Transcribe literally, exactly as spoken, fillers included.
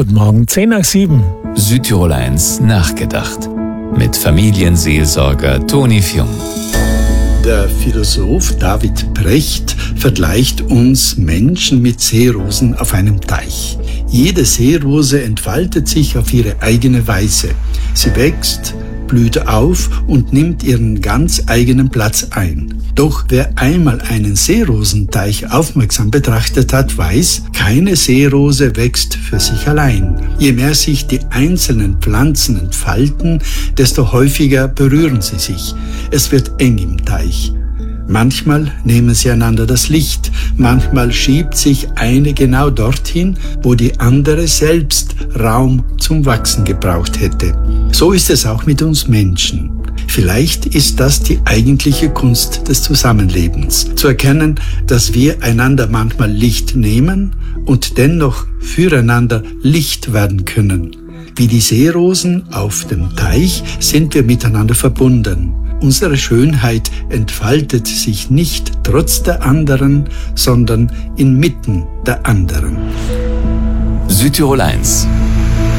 Guten Morgen, zehn nach sieben. Südtirol eins nachgedacht. Mit Familienseelsorger Toni Fjung. Der Philosoph David Brecht vergleicht uns Menschen mit Seerosen auf einem Teich. Jede Seerose entfaltet sich auf ihre eigene Weise. Sie wächst, blüht auf und nimmt ihren ganz eigenen Platz ein. Doch wer einmal einen Seerosenteich aufmerksam betrachtet hat, weiß, keine Seerose wächst für sich allein. Je mehr sich die einzelnen Pflanzen entfalten, desto häufiger berühren sie sich. Es wird eng im Teich. Manchmal nehmen sie einander das Licht, manchmal schiebt sich eine genau dorthin, wo die andere selbst Raum zum Wachsen gebraucht hätte. So ist es auch mit uns Menschen. Vielleicht ist das die eigentliche Kunst des Zusammenlebens, zu erkennen, dass wir einander manchmal Licht nehmen und dennoch füreinander Licht werden können. Wie die Seerosen auf dem Teich sind wir miteinander verbunden. Unsere Schönheit entfaltet sich nicht trotz der anderen, sondern inmitten der anderen. Südtirol eins